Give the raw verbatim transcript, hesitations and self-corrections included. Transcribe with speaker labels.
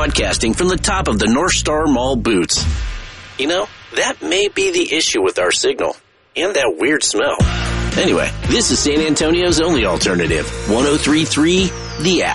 Speaker 1: broadcasting from the top of the North Star Mall boots. You know, that may be the issue with our signal. And that weird smell. Anyway, this is San Antonio's only alternative. one oh three point three, The App.